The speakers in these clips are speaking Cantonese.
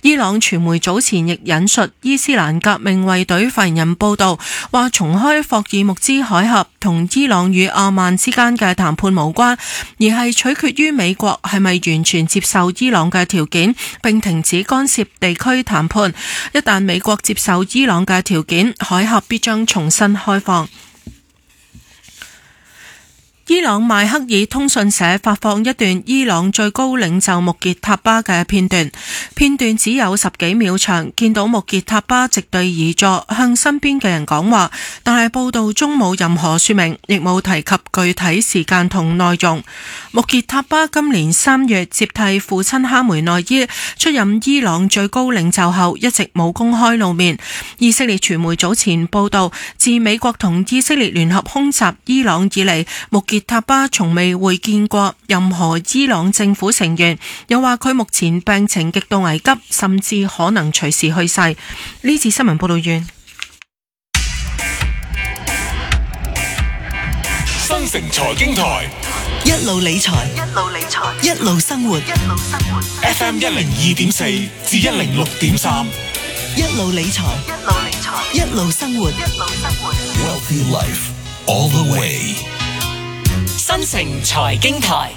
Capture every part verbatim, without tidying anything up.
伊朗傳媒早前亦引述伊斯蘭革命衛隊發言人報道，話重開霍爾木茲海峽同伊朗與阿曼之間嘅談判無關，而係取決於美國係咪完全接受伊朗嘅條件，並停止干涉地區談判。一旦美國接受伊朗嘅條件，海峽必將重新開放。伊朗邁克爾通訊社發放一段伊朗最高領袖穆傑塔巴嘅片段，片段只有十幾秒長，見到穆傑塔巴席對而坐，向身邊嘅人講話，但係報道中冇任何說明，亦冇提及具體時間同內容。穆傑塔巴今年三月接替父親哈梅內伊出任伊朗最高領袖後，一直冇公開露面。以色列傳媒早前報道，自美國同以色列聯合空襲伊朗以嚟，穆傑塔巴從未會見過任何伊朗政府成員，又話佢目前病情極度危急，甚至可能隨時去世。呢次新聞報道完。 新城財經台一路理財，一路理財，一路生活，一路生活。 F M 一零二點四至一零六點三， 一路理財，一路理財，一路生活，一路生活。 Wealthy Life all the way。 新城財經台，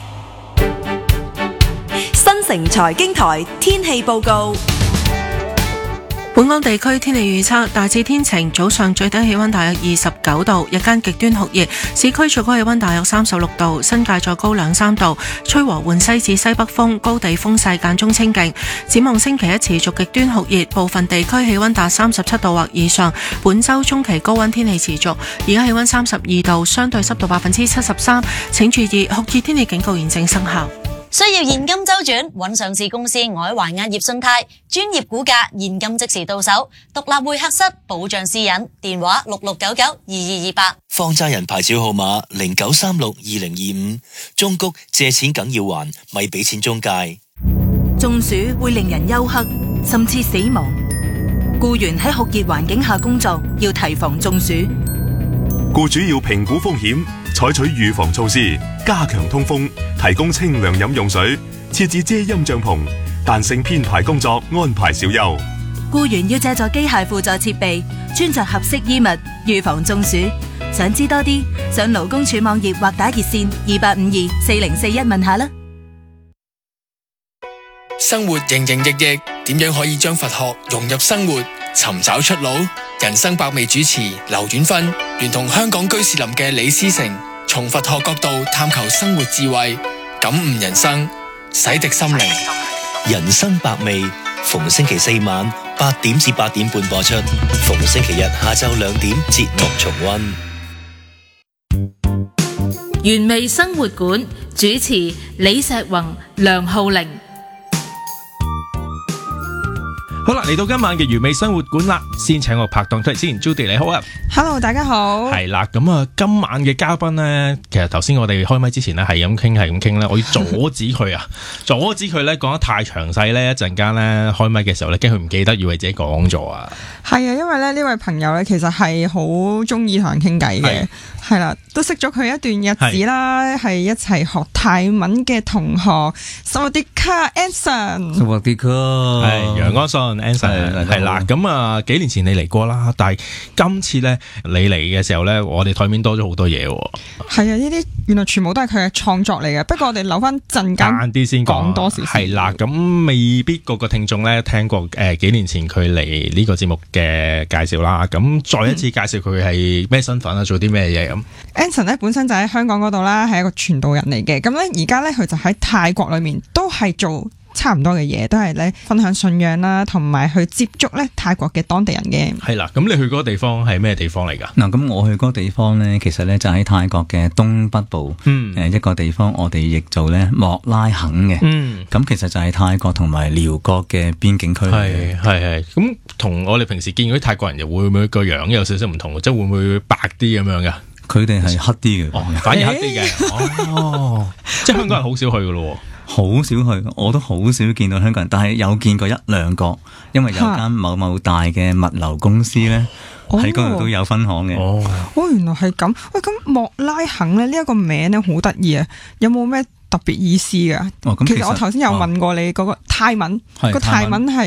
新城財經台天氣報告。 本港地區天氣預測大致天晴，早上最低氣溫大約二十九度，日間極端酷熱，市區最高氣溫大約三十六度，新界再高兩三度，吹和緩西至西北風，高地風勢間中清勁。展望星期一持續極端酷熱，部分地區氣溫達三十七度或以上。本週中期高溫天氣持續，而家氣溫三十二度，相對濕度百分之七十三。請注意酷熱天氣警告現正生效。 需要現金周轉，揾上市公司海華壓業信貸，專業估價，現金即時到手，獨立會客室，保障私隱，電話六六九九二二二八。 放債人牌照號碼零九三六二零二五。中谷借錢梗要還，咪俾錢中介。 中暑會令人休克，甚至死亡。僱員喺酷熱環境下工作，要提防中暑。 僱主要評估風險，採取預防措施，加強通風，提供清涼飲用水，設置遮陰帳篷，彈性編排工作，安排小休。 僱員要借助機械輔助設備，穿着合適衣物，預防中暑。想知多啲，上勞工處網頁或打熱線二八五二四零四一問下啦。 生活營營役役，點樣可以將佛學融入生活，尋找出路？人生百味主持劉遠芬聯同香港居士林嘅李思成，從佛學角度探求生活智慧，感悟人生，洗滌心靈。 人生百味，逢星期四晚八點至八點半播出，逢星期日下晝兩點節目重溫。 原味生活館主持李石宏、梁浩玲。 好啦，嚟到今晚嘅完美生活館啦，先請我拍檔出嚟先。Judy 你好啊 ，Hello 大家好。 係啦，咁啊，今晚嘅嘉賓咧，其實頭先我哋開麥之前咧係咁傾係咁傾咧，我要阻止佢啊，阻止佢咧講得太詳細咧，一陣間咧開麥嘅時候咧，驚佢唔記得以為自己講咗啊。 係啊，因為咧呢位朋友咧其實係好中意同人傾偈嘅，係啦，都識咗佢一段日子啦，係一齊學泰文嘅同學。薩瓦迪卡 Anson， 薩瓦迪卡， 係楊安信 Anson， 係啦。咁啊，幾年前你嚟過啦，但係今次咧你嚟嘅時候咧，我哋台面多咗好多嘢。 係啊，呢啲原來全部都係佢嘅創作嚟嘅。不過我哋留翻陣間晏啲先講多少少。 係啦，咁未必個個聽眾咧聽過誒、呃、幾年前佢嚟呢個節目嘅介紹啦。咁再一次介紹佢係咩身份啊，做啲咩嘢咁。 Anson 咧本身就喺香港嗰度啦，係一個傳道人嚟嘅。咁咧而家咧佢就喺泰國裏面都係做差唔多嘅嘢，都係咧分享信仰啦，同埋去接觸咧泰國嘅當地人嘅。 係啦，咁你去嗰個地方係咩地方嚟㗎？ 嗱，咁我去嗰個地方咧，其實咧就喺泰國嘅東北部，嗯，誒一個地方，我哋譯做咧莫拉肯嘅，嗯，咁其實就係泰國同埋寮國嘅邊境區。 係係係，咁同我哋平時見嗰啲泰國人又會唔會個樣有少少唔同？即係會唔會白啲咁樣㗎？ 佢哋係黑啲嘅， 哦，反而黑啲嘅，哦，即係香港人好少去㗎咯。 好少去，我都好少見到香港人，但係有見過一兩個，因為有間某某大嘅物流公司咧喺嗰度都有分行嘅。 哦，哦，原來係咁。喂，咁莫拉肯咧呢一個名咧好得意啊，有冇咩特別意思㗎？哦，咁其實我頭先有問過你嗰個泰文，個泰文係。